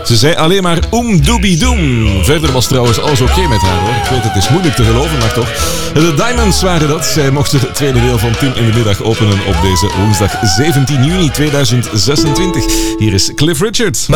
Ze zei alleen maar doobie-doem. Verder was trouwens alles oké met haar, hoor. Ik weet, het is moeilijk te geloven, maar toch. De Diamonds waren dat. Zij mochten het tweede deel van Tim in de Middag openen op deze woensdag 17 juni 2026. Hier is Cliff Richard.